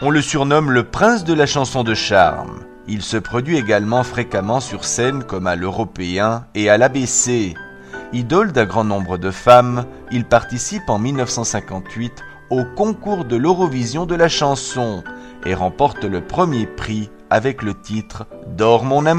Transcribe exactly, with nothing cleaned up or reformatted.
On le surnomme le prince de la chanson de charme. Il se produit également fréquemment sur scène comme à l'Européen et à l'A B C. Idole d'un grand nombre de femmes, il participe en dix-neuf cent cinquante-huit au concours de l'Eurovision de la chanson et remporte le premier prix avec le titre « Dors mon amour ».